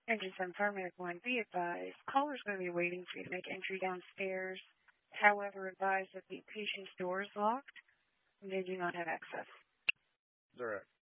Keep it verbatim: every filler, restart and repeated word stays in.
Engine seven Paramedic one, be advised, caller's going to be waiting for you to make entry downstairs. However, advise that the patient's door is locked and they do not have access. Direct.